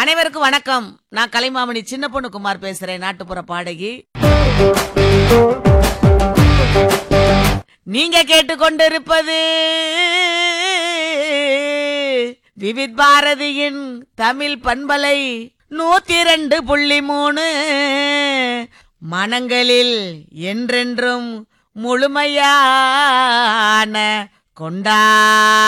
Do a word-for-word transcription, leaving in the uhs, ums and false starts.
அனைவருக்கும் வணக்கம். நான் கலைமாமணி சின்ன பொண்ணு குமார் பேசுறேன், நாட்டுப்புற பாடகி. நீங்க கேட்டுக்கொண்டிருப்பது விவித் பாரதியின் தமிழ் பண்பலை நூத்தி ரெண்டு புள்ளி மூணு. மனங்களில் என்றென்றும் முழுமையான கொண்டா